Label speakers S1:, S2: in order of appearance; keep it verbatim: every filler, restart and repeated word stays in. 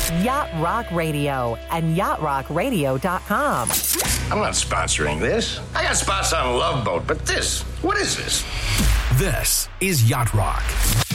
S1: Yacht Rock Radio and yacht rock radio dot com.
S2: I'm not sponsoring this. I got spots on Love Boat, but this, what is this?
S3: This is Yacht Rock.